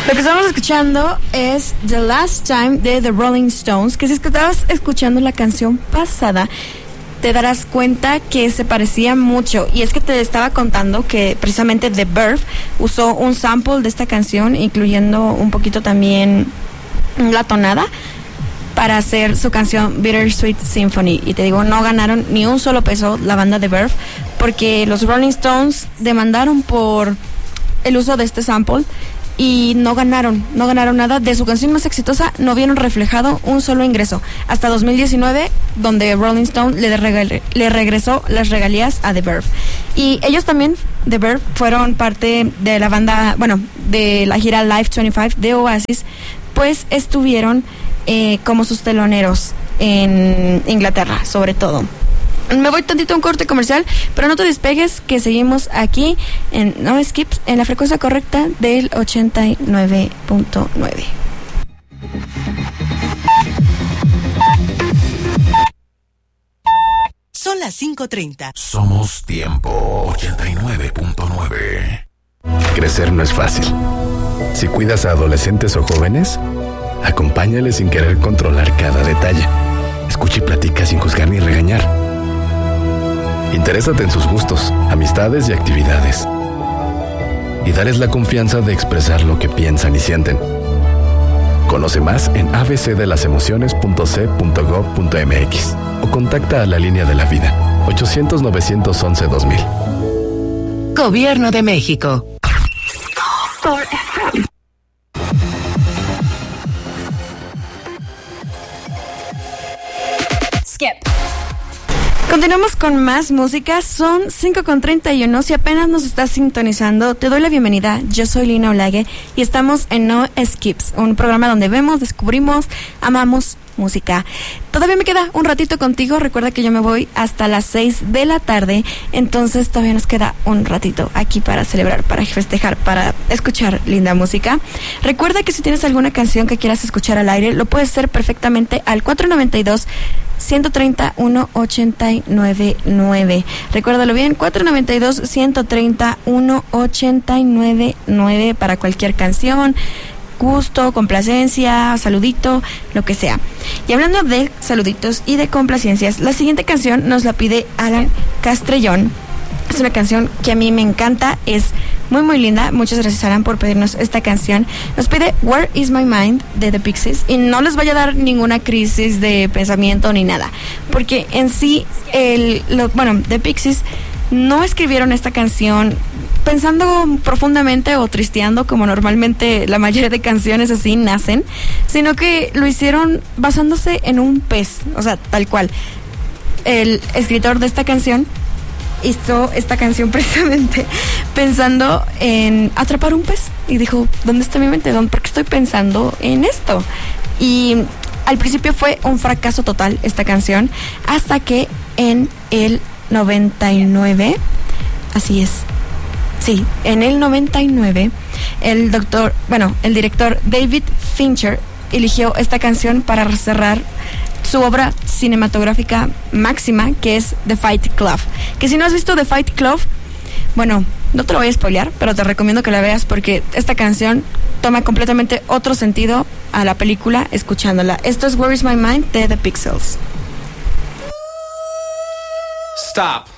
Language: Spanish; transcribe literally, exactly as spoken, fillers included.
Lo que estamos escuchando es The Last Time de The Rolling Stones, que si estabas escuchando la canción pasada, te darás cuenta que se parecía mucho. Y es que te estaba contando que precisamente The Verve usó un sample de esta canción, incluyendo un poquito también la tonada, para hacer su canción Bittersweet Symphony. Y te digo, no ganaron ni un solo peso la banda The Verve, porque los Rolling Stones demandaron por el uso de este sample y no ganaron, no ganaron nada. De su canción más exitosa no vieron reflejado un solo ingreso, hasta dos mil diecinueve, donde Rolling Stone le, regal- le regresó las regalías a The Verve. Y ellos también, The Verve, fueron parte de la banda, bueno, de la gira Live veinticinco de Oasis, pues estuvieron eh, como sus teloneros en Inglaterra, sobre todo. Me voy tantito a un corte comercial, pero no te despegues, que seguimos aquí en No Skips, en la frecuencia correcta del ochenta y nueve punto nueve. Son las cinco treinta. Somos Tiempo ochenta y nueve punto nueve. Crecer no es fácil. Si cuidas a adolescentes o jóvenes, acompáñales sin querer controlar cada detalle. Escucha y platica sin juzgar ni regañar. Interésate en sus gustos, amistades y actividades. Y dales la confianza de expresar lo que piensan y sienten. Conoce más en a b c de las emociones punto c punto gov punto m x o contacta a la línea de la vida ochocientos, novecientos once, dos mil. Gobierno de México. Skip. Continuamos con más música, son cinco con treinta y uno. Si apenas nos estás sintonizando, te doy la bienvenida. Yo soy Lina Olague y estamos en No Skips, un programa donde vemos, descubrimos, amamos música. Todavía me queda un ratito contigo. Recuerda que yo me voy hasta las seis de la tarde, entonces todavía nos queda un ratito aquí para celebrar, para festejar, para escuchar linda música. Recuerda que si tienes alguna canción que quieras escuchar al aire, lo puedes hacer perfectamente al cuatro noventa y dos, ciento treinta, uno ochenta y nueve nueve. Recuérdalo bien, cuatro noventa y dos, ciento treinta, uno ochenta y nueve nueve para cualquier canción, gusto, complacencia, saludito, lo que sea. Y hablando de saluditos y de complacencias, la siguiente canción nos la pide Alan Castrellón. Es una canción que a mí me encanta, es muy muy linda. Muchas gracias, Alan, por pedirnos esta canción. Nos pide Where Is My Mind de The Pixies, y no les vaya a dar ninguna crisis de pensamiento ni nada, porque en sí, el, lo, bueno, The Pixies no escribieron esta canción pensando profundamente o tristeando como normalmente la mayoría de canciones así nacen, sino que lo hicieron basándose en un pez, o sea, tal cual. El escritor de esta canción hizo esta canción precisamente pensando en atrapar un pez, y dijo, ¿dónde está mi mente? ¿Por qué estoy pensando en esto? Y al principio fue un fracaso total esta canción, hasta que en el noventa y nueve, así es, sí, en el noventa y nueve, el doctor, bueno, el director David Fincher eligió esta canción para cerrar su obra cinematográfica máxima, que es The Fight Club. Que si no has visto The Fight Club, bueno, no te lo voy a spoilear, pero te recomiendo que la veas, porque esta canción toma completamente otro sentido a la película escuchándola. Esto es Where Is My Mind de The Pixels. Stop.